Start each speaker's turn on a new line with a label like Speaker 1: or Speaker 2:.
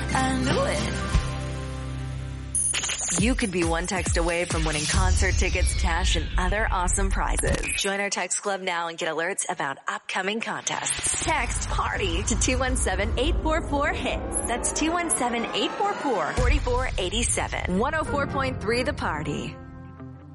Speaker 1: I knew it. You could be one text away from winning concert tickets, cash, and other awesome prizes. Join our text club now and get alerts about upcoming contests. Text PARTY to 217-844-HITS. That's 217-844-4487. 104.3 The Party.